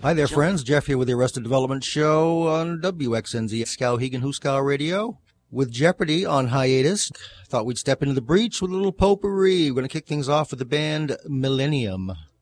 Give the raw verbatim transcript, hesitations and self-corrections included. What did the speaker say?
Hi there, friends. Jeff here with the Arrested Development Show on W X N Z Skowhegan Huskow Radio. With Jeopardy on hiatus, thought we'd step into the breach with a little potpourri. We're going to kick things off with the band Millennium.